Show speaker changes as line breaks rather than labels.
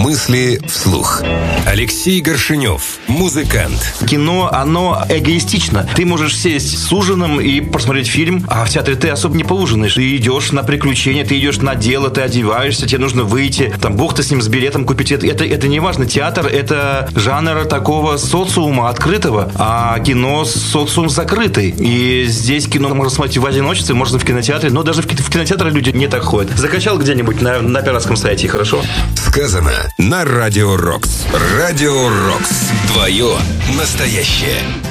Мысли вслух. Алексей Горшенев, музыкант.
Кино, оно эгоистично. Ты можешь сесть с ужином и посмотреть фильм, а в театре ты особо не поужинаешь. Ты идешь на приключения, ты идешь на дело, ты одеваешься, тебе нужно выйти. Там бог ты с ним, с билетом купить. Это не важно. Театр – это жанр такого социума открытого, а кино – социум закрытый. И здесь кино можно смотреть в одиночестве, можно в кинотеатре, но даже в кинотеатре люди не так ходят. Закачал где-нибудь на пиратском сайте, хорошо?
Сказано на Радио Рокс. Радио Рокс. Твое настоящее.